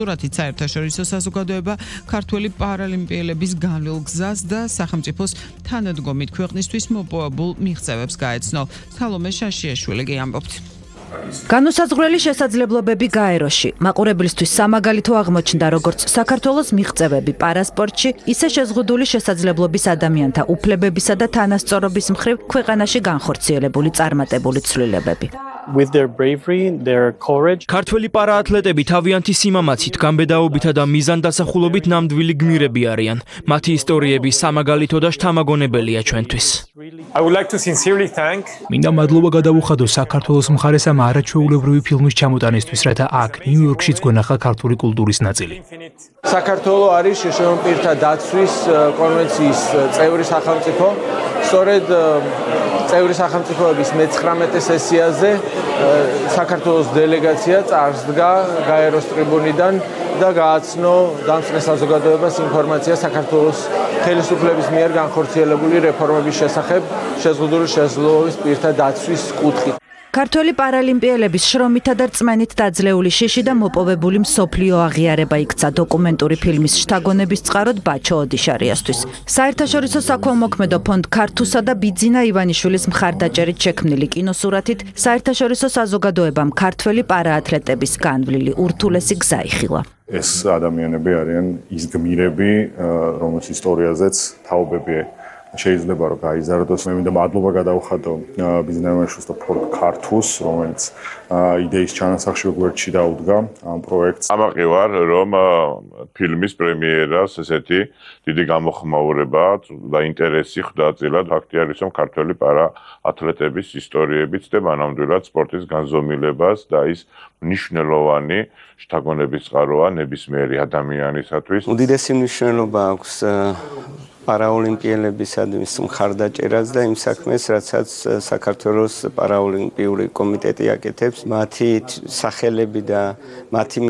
სურათით საერთაშორისო საზოგადოება ქართველი პარალიმპიელების განვლილ გზას და სახელმწიფოს თანადგომით ქვეყნისთვის მოპოვებულ მიღწევებს გაეცნო. სალომე შაშიაშვილი კი ამბობთ. განუსაზღვრელი შესაძლებლობები გაეროში. მაყურებლისთვის სამაგალითო აღმოჩნდა როგორც საქართველოს მიღწევები პარასპორტში, ისე შეზღუდული შესაძლებლობის ადამიანთა უფლებებისა და თანასწორობის მხრივ ქვეყანაში განხორციელებული წარმატებული ცვლილებები. With their bravery, their courage. ქართველი პარაათლეტები თავიანთი სიმამაცით, გამბედაობითა და მიზანდასახულობით ნამდვილი გმირები არიან. მათი ისტორიები სამაგალითო და შთამაგონებელია ჩვენთვის. I would like to sincerely thank მინდა მადლობა გადავუხადო საქართველოს მხარესამ არაჩვეულებრივი ფილმის ჩამოტანისთვის, რათა აქ ნიუ-იორკშიც გვენახა ქართული კულტურის ნაწილი. საქართველო არის შეშინებულ პირთა დაცვის კონვენციის წევრი სახელმწიფო. სწორედ წევრი სახელმწიფოების მე-19 სესიაზე საქართველოს დელეგაცია წარსდგა გაეროს ტრიბუნიდან და გააცნო დამწყე საზოგადოებას ინფორმაცია საქართველოს ხელისუფლების მიერ განხორციელებული რეფორმების შესახებ შეზღუდული შესაძლებლობის პირთა დაცვის კუთხით. ქართველი პარალიმპიელების შრომითა და რწმენით დაძლეული შიში და მოპოვებული მსოფლიო აღიარება იქცა დოკუმენტური ფილმის შთაგონების წყაროდ ბაჩო ოდიშარიასთვის. საერთაშორისო საქველმოქმედო ფონდ ქართუსა და ბიძინა ივანიშვილის მხარდაჭერით შექმნილი კინოსურათით საერთაშორისო საზოგადოებამ ქართველი პარაათლეტების განვლილი ურთულესი გზა იხილა. ეს ადამიანები არიან ის გმირები, რომლის ისტორიაზეც თაობები შეიძლება რომ გაიზარდოს. მე მინდა მადლობა გადავუხადო ბიძინა ივანიშვილს და ფონდ ქართუს, რომელიც იდეის ჩანასახში გვერდში დაუდგა ამ პროექტს. ამაყი ვარ, რომ ფილმის პრემიერას ესეთი დიდი გამოხმაურება და ინტერესი ხვდა წილად. ფაქტი არის, რომ ქართველი პარაათლეტების ისტორიებიც და მანამდვილად სპორტის განზომილებას და ის მნიშვნელოვანი შთაგონების წყაროა ნებისმიერი ადამიანისათვის. უდიდესი მნიშვნელობა აქვს პარაოლიმპიელებისადმის მხარდაჭერას და იმ საქმეს, რაცაც საქართველოს პარაოლიმპიური კომიტეტი აკეთებს, მათი სახელები და მათი